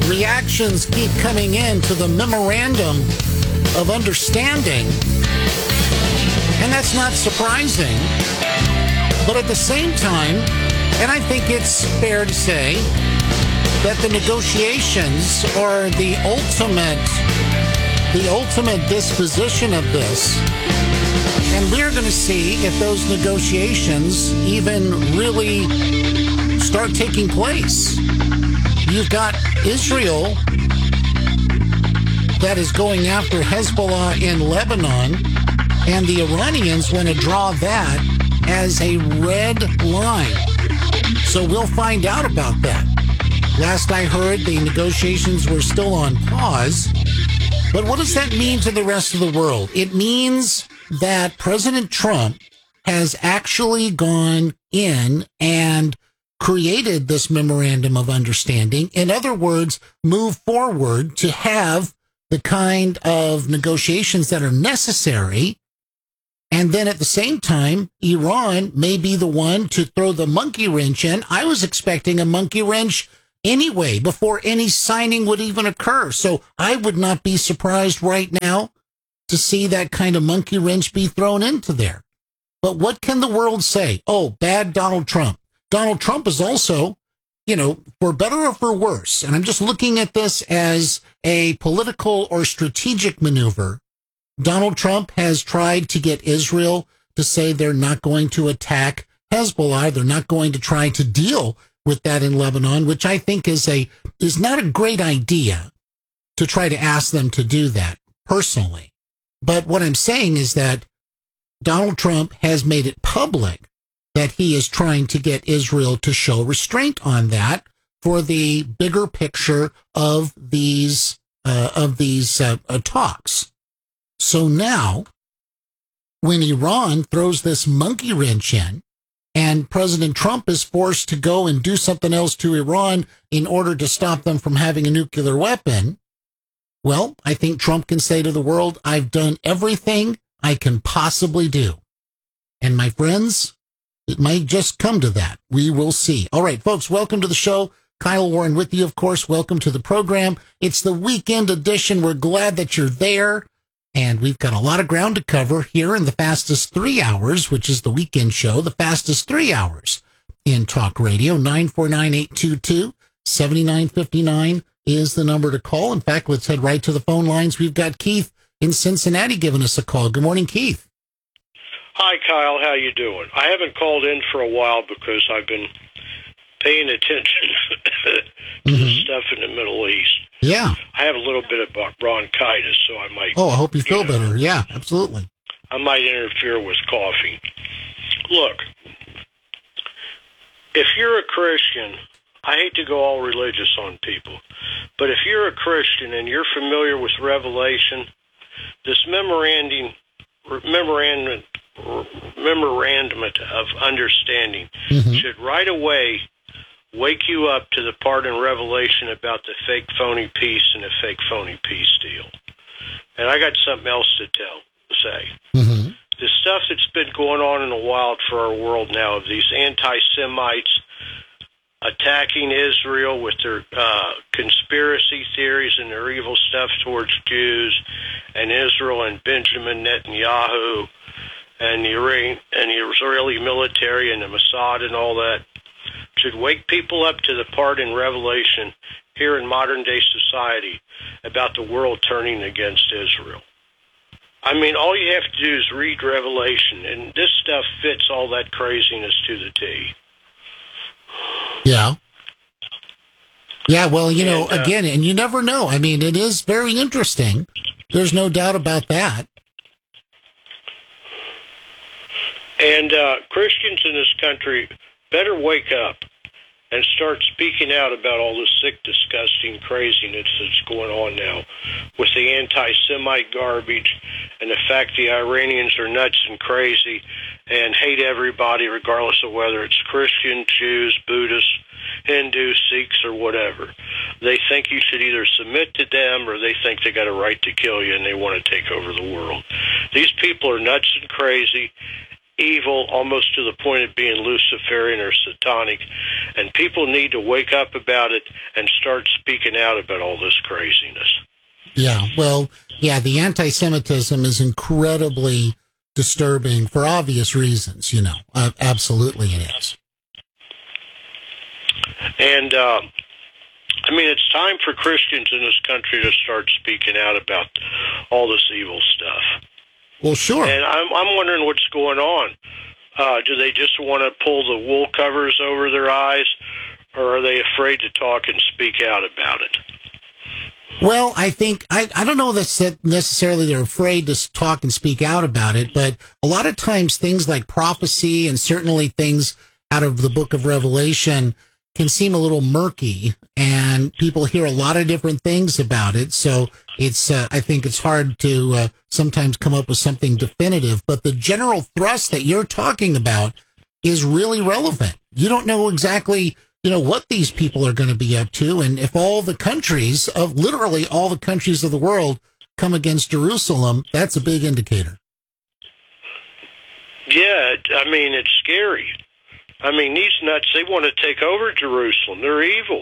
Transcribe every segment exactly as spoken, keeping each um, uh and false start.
reactions keep coming in to the memorandum of understanding, and that's not surprising. But at the same time, and I think it's fair to say that the negotiations are the ultimate, the ultimate disposition of this. And we're going to see if those negotiations even really start taking place. You've got Israel that is going after Hezbollah in Lebanon, and the Iranians want to draw that as a red line. So we'll find out about that. Last I heard, the negotiations were still on pause. But what does that mean to the rest of the world? It means that President Trump has actually gone in and created this memorandum of understanding. In other words, move forward to have the kind of negotiations that are necessary. And then at the same time, Iran may be the one to throw the monkey wrench in. I was expecting a monkey wrench anyway before any signing would even occur. So I would not be surprised right now to see that kind of monkey wrench be thrown into there. But what can the world say? Oh, bad Donald Trump. Donald Trump is also, you know, for better or for worse, and I'm just looking at this as a political or strategic maneuver. Donald Trump has tried to get Israel to say they're not going to attack Hezbollah. They're not going to try to deal with that in Lebanon, which I think is a is not a great idea to try to ask them to do that personally. But what I'm saying is that Donald Trump has made it public that he is trying to get Israel to show restraint on that for the bigger picture of these uh, of these uh, uh, talks. So now, when Iran throws this monkey wrench in, and President Trump is forced to go and do something else to Iran in order to stop them from having a nuclear weapon, well, I think Trump can say to the world, I've done everything I can possibly do. And my friends, it might just come to that. We will see. All right, folks, welcome to the show. Kyle Warren with you, of course. Welcome to the program. It's the weekend edition. We're glad that you're there. And we've got a lot of ground to cover here in the fastest three hours, which is the weekend show, the fastest three hours in talk radio. nine four nine, eight two two, seven nine five nine is the number to call. In fact, let's head right to the phone lines. We've got Keith in Cincinnati giving us a call. Good morning, Keith. Hi, Kyle. How you doing? I haven't called in for a while because I've been paying attention to mm-hmm. the stuff in the Middle East. Yeah. I have a little bit of bronchitis, so I might... Oh, I hope you feel you know, better. Yeah, absolutely. I might interfere with coughing. Look, if you're a Christian, I hate to go all religious on people, but if you're a Christian and you're familiar with Revelation, this memorandum, memorandum, memorandum of understanding mm-hmm. should right away wake you up to the part in Revelation about the fake phony peace and the fake phony peace deal. And I got something else to tell, say. Mm-hmm. The stuff that's been going on in the wild for our world now of these anti-Semites attacking Israel with their uh, conspiracy theories and their evil stuff towards Jews and Israel and Benjamin Netanyahu and the, Iran- and the Israeli military and the Mossad and all that should wake people up to the part in Revelation here in modern-day society about the world turning against Israel. I mean, all you have to do is read Revelation, and this stuff fits all that craziness to the T. Yeah. Yeah, well, you know, and, uh, again, and you never know. I mean, it is very interesting. There's no doubt about that. And uh, Christians in this country better wake up and start speaking out about all this sick, disgusting craziness that's going on now with the anti-Semite garbage and the fact the Iranians are nuts and crazy and hate everybody regardless of whether it's Christian, Jews, Buddhists, Hindus, Sikhs, or whatever. They think you should either submit to them or they think they got a right to kill you and they want to take over the world. These people are nuts and crazy. evil, almost to the point of being Luciferian or satanic. And people need to wake up about it and start speaking out about all this craziness. Yeah, well, yeah, the anti-Semitism is incredibly disturbing for obvious reasons, you know. Uh, absolutely it is. And, uh, I mean, it's time for Christians in this country to start speaking out about all this evil stuff. Well, sure. And I'm, I'm wondering what's going on. Uh, do they just want to pull the wool covers over their eyes, or are they afraid to talk and speak out about it? Well, I think, I, I don't know that necessarily they're afraid to talk and speak out about it, but a lot of times things like prophecy and certainly things out of the book of Revelation can seem a little murky, and people hear a lot of different things about it. So it's, uh, I think it's hard to uh, sometimes come up with something definitive, but the general thrust that you're talking about is really relevant. You don't know exactly, you know, what these people are going to be up to. And if all the countries of literally all the countries of the world come against Jerusalem, that's a big indicator. Yeah, I mean, it's scary. I mean, these nuts, they want to take over Jerusalem. They're evil.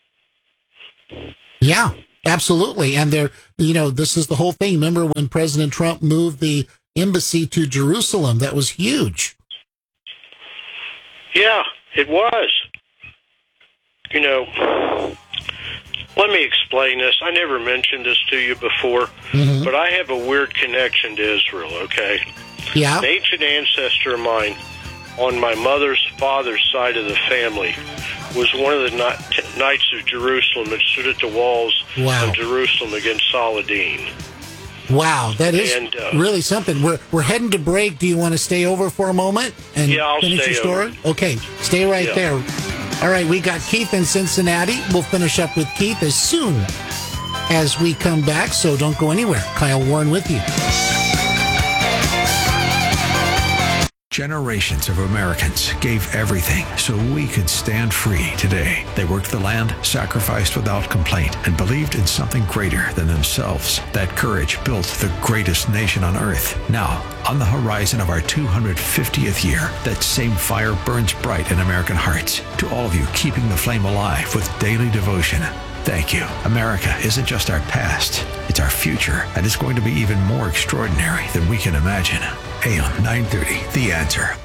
Yeah, absolutely. And they're, you know, this is the whole thing. Remember when President Trump moved the embassy to Jerusalem? That was huge. Yeah, it was. You know, let me explain this. I never mentioned this to you before, mm-hmm. but I have a weird connection to Israel, okay? Yeah. An ancient ancestor of mine on my mother's father's side of the family was one of the knights of Jerusalem that stood at the walls wow. of Jerusalem against Saladin. Wow, that is and, uh, really something. We're we're heading to break. Do you want to stay over for a moment and yeah, I'll finish stay your story? Over. Okay, stay right yeah. there. All right, we got Keith in Cincinnati. We'll finish up with Keith as soon as we come back, so don't go anywhere. Kyle Warren with you. Generations of Americans gave everything so we could stand free today. They worked the land, sacrificed without complaint, and believed in something greater than themselves. That courage built the greatest nation on earth. Now, on the horizon of our two hundred fiftieth year, that same fire burns bright in American hearts. To all of you keeping the flame alive with daily devotion, thank you. America isn't just our past, it's our future, and it's going to be even more extraordinary than we can imagine. A M nine thirty, The Answer.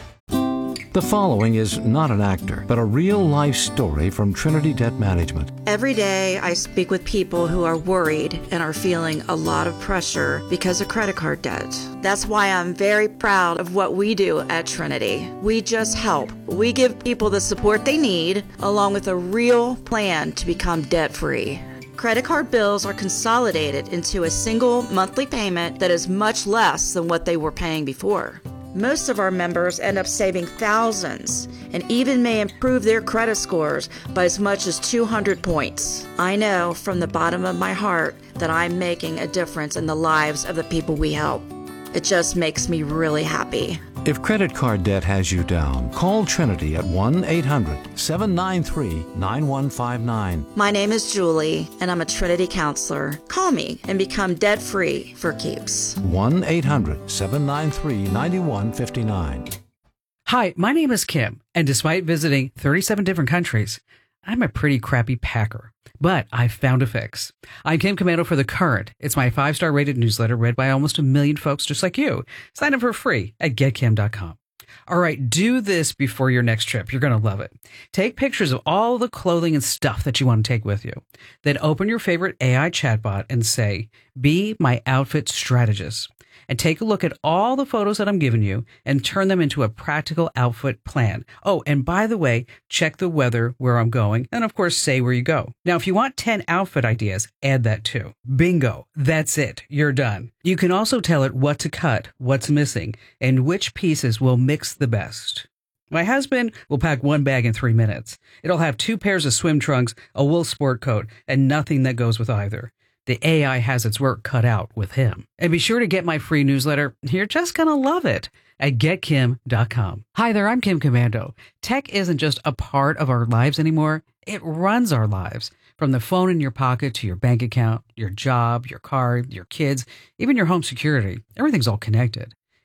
The following is not an actor, but a real-life story from Trinity Debt Management. Every day I speak with people who are worried and are feeling a lot of pressure because of credit card debt. That's why I'm very proud of what we do at Trinity. We just help. We give people the support they need, along with a real plan to become debt-free. Credit card bills are consolidated into a single monthly payment that is much less than what they were paying before. Most of our members end up saving thousands and even may improve their credit scores by as much as two hundred points. I know from the bottom of my heart that I'm making a difference in the lives of the people we help. It just makes me really happy. If credit card debt has you down, call Trinity at one eight hundred seven nine three nine one five nine. My name is Julie, and I'm a Trinity counselor. Call me and become debt-free for keeps. one eight hundred seven nine three nine one five nine. Hi, my name is Kim, and despite visiting thirty-seven different countries, I'm a pretty crappy packer. But I found a fix. I'm Kim Komando for The Current. It's my five-star rated newsletter read by almost a million folks just like you. Sign up for free at get kim dot com. All right, do this before your next trip. You're going to love it. Take pictures of all the clothing and stuff that you want to take with you. Then open your favorite A I chatbot and say, "Be my outfit strategist." And take a look at all the photos that I'm giving you and turn them into a practical outfit plan. Oh, and by the way, check the weather where I'm going and, of course, say where you go. Now, if you want ten outfit ideas, add that too. Bingo. That's it. You're done. You can also tell it what to cut, what's missing, and which pieces will mix the best. My husband will pack one bag in three minutes. It'll have two pairs of swim trunks, a wool sport coat, and nothing that goes with either. The A I has its work cut out with him. And be sure to get my free newsletter. You're just going to love it at get kim dot com. Hi there, I'm Kim Komando. Tech isn't just a part of our lives anymore. It runs our lives. From the phone in your pocket to your bank account, your job, your car, your kids, even your home security. Everything's all connected.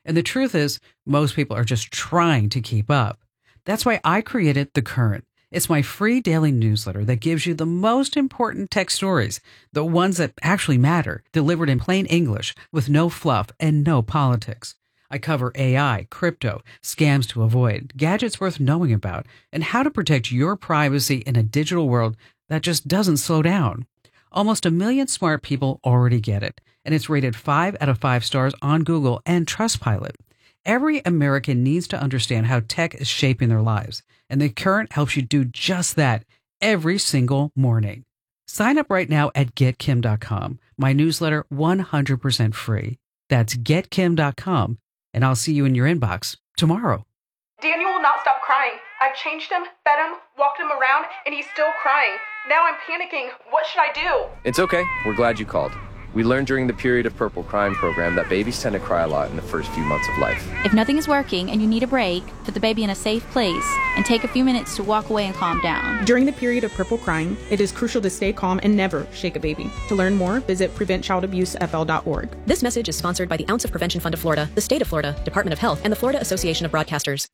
And the truth is, most people are just trying to keep up. That's why I created The Current. It's my free daily newsletter that gives you the most important tech stories, the ones that actually matter, delivered in plain English with no fluff and no politics. I cover A I, crypto, scams to avoid, gadgets worth knowing about, and how to protect your privacy in a digital world that just doesn't slow down. Almost a million smart people already get it, and it's rated five out of five stars on Google and Trustpilot. Every American needs to understand how tech is shaping their lives, and The Current helps you do just that every single morning. Sign up right now at get kim dot com. My newsletter one hundred percent free. That's get kim dot com, and I'll see you in your inbox tomorrow. Daniel will not stop crying. I've changed him, fed him, walked him around, and he's still crying. Now I'm panicking. What should I do? It's okay. We're glad you called. We learned during the Period of Purple Crying program that babies tend to cry a lot in the first few months of life. If nothing is working and you need a break, put the baby in a safe place and take a few minutes to walk away and calm down. During the period of purple crying, it is crucial to stay calm and never shake a baby. To learn more, visit prevent child abuse f l dot org. This message is sponsored by the Ounce of Prevention Fund of Florida, the State of Florida, Department of Health, and the Florida Association of Broadcasters.